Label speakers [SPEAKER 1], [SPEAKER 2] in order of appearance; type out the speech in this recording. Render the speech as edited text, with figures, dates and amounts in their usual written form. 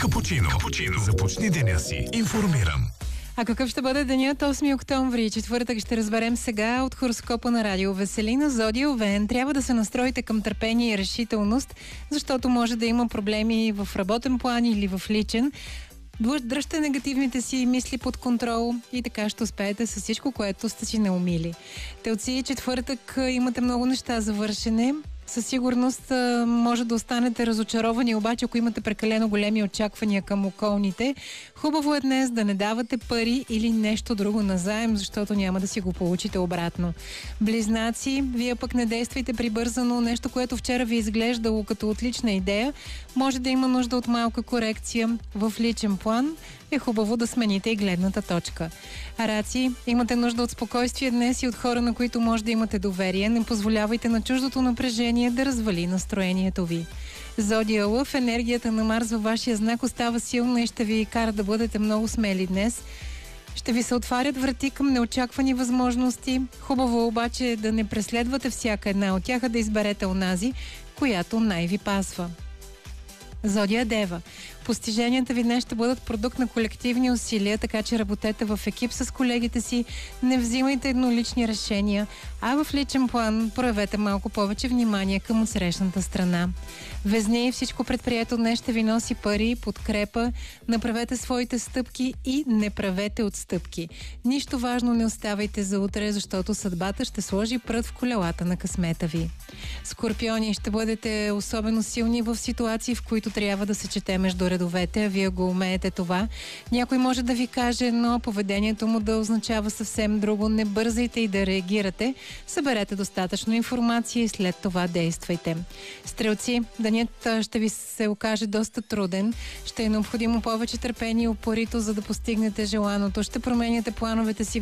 [SPEAKER 1] Капучино. Започни деня си информиран.
[SPEAKER 2] А какъв ще бъде денят 8 октомври? Четвъртък ще разберем сега от хороскопа на Радио Веселина. Зодия Овен, трябва да се настроите към търпение и решителност, защото може да има проблеми в работен план или в личен. Дръжте негативните си мисли под контрол и така ще успеете с всичко, което сте си наумили. Телци, четвъртък имате много неща за вършене. Със сигурност може да останете разочаровани, обаче ако имате прекалено големи очаквания към околните, хубаво е днес да не давате пари или нещо друго назаем, защото няма да си го получите обратно. Близнаци, вие пък не действайте прибързано, нещо, което вчера ви изглеждало като отлична идея, може да има нужда от малка корекция в личен план. Е хубаво да смените и гледната точка. Раци, имате нужда от спокойствие днес и от хора, на които може да имате доверие. Не позволявайте на чуждото напрежение да развали настроението ви. Зодия Лъв, енергията на Марс във вашия знак остава силна и ще ви кара да бъдете много смели днес. Ще ви се отварят врати към неочаквани възможности. Хубаво обаче да не преследвате всяка една от тях, а да изберете онази, която най-ви пасва. Зодия Дева. Постиженията ви днес ще бъдат продукт на колективни усилия, така че работете в екип с колегите си, не взимайте еднолични решения, а в личен план проявете малко повече внимание към отсрещната страна. Везни, всичко предприето днес ще ви носи пари, подкрепа, направете своите стъпки и не правете отстъпки. Нищо важно не оставайте за утре, защото съдбата ще сложи прът в колелата на късмета ви. Скорпиони, ще бъдете особено силни в ситуации, в които трябва да се чете между редовете, а вие го умеете това. Някой може да ви каже, но поведението му да означава съвсем друго. Не бързайте и да реагирате. Съберете достатъчно информация и след това действайте. Стрелци, денят ще ви се окаже доста труден. Ще е необходимо повече търпение и упорито, за да постигнете желаното. Ще променяте плановете си